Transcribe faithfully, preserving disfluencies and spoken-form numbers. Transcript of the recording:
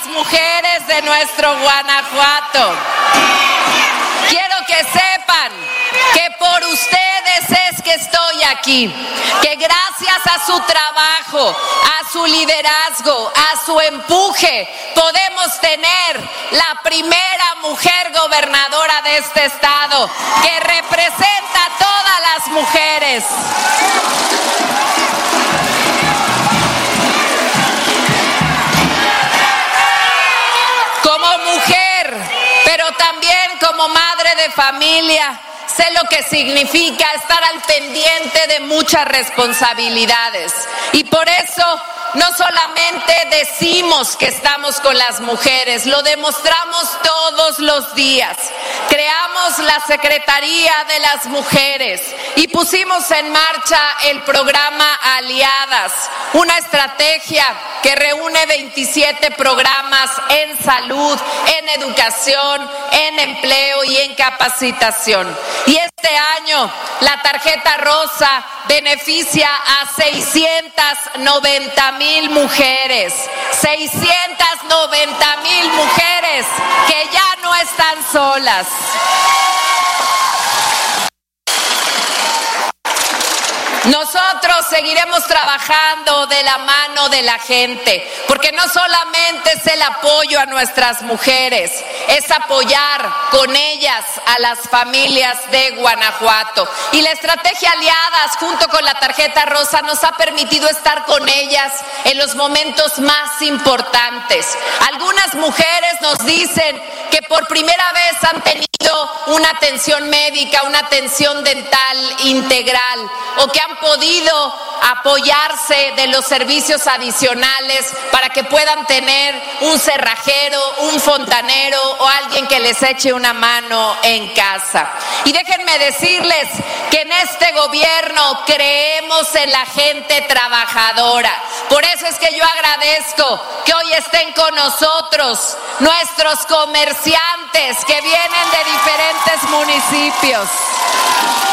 las mujeres de nuestro Guanajuato. Quiero que sepan que por ustedes es que estoy aquí, que gracias a su trabajo, a su liderazgo, a su empuje, podemos tener la primera mujer gobernadora de este estado, que representa a todas las mujeres. Como mujer, pero también como madre de familia, sé lo que significa estar al pendiente de muchas responsabilidades. Y por eso no solamente decimos que estamos con las mujeres, lo demostramos todos los días. Creamos la Secretaría de las Mujeres y pusimos en marcha el programa Aliadas, una estrategia que reúne veintisiete programas en salud, en educación, en empleo y en capacitación. Y este año la tarjeta rosa beneficia a seiscientas noventa mil mujeres, seiscientas noventa mil mujeres que ya no están solas. Nosotros seguiremos trabajando de la mano de la gente, porque no solamente es el apoyo a nuestras mujeres, es apoyar con ellas a las familias de Guanajuato. Y la estrategia Aliadas, junto con la tarjeta rosa, nos ha permitido estar con ellas en los momentos más importantes. Algunas mujeres nos dicen que por primera vez han tenido una atención médica, una atención dental integral, o que han podido apoyarse de los servicios adicionales para que puedan tener un cerrajero, un fontanero o alguien que les eche una mano en casa. Y déjenme decirles que en este gobierno creemos en la gente trabajadora. Por eso es que yo agradezco que hoy estén con nosotros nuestros comerciantes que vienen de diferentes municipios.